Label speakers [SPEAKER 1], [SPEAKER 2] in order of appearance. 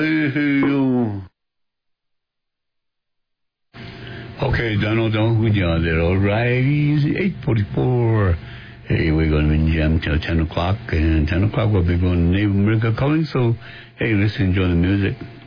[SPEAKER 1] Okay, Donald, we got it. All right, easy. 8:44. Hey, we're going to be jam till 10 o'clock. And 10 o'clock we'll be going to Native America calling. So, hey, let's enjoy the music.